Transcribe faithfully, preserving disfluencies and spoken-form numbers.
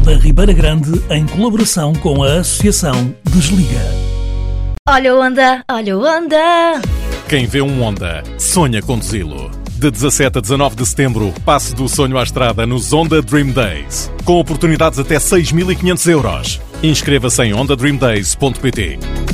da Ribeira Grande em colaboração com a Associação Desliga. Olha o Honda, olha o Honda. Quem vê um Honda, sonha conduzi-lo. De dezassete a dezanove de setembro, passe do sonho à estrada nos Honda Dream Days. Com oportunidades até seis mil e quinhentos euros. Inscreva-se em honda dream days ponto pt.